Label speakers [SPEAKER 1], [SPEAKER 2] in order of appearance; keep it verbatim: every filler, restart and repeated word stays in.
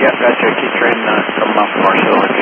[SPEAKER 1] Yeah, gotcha. Key train uh, coming off Marshall.